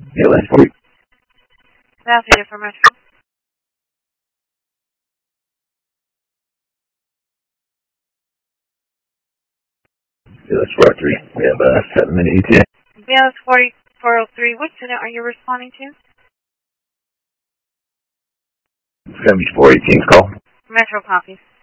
Yeah, last 40. Southie for Metro. Yeah, that's 43. We have a 7-minute ETA. BLS 4403, which unit are you responding to? It's going to be 418's call. Metro copies.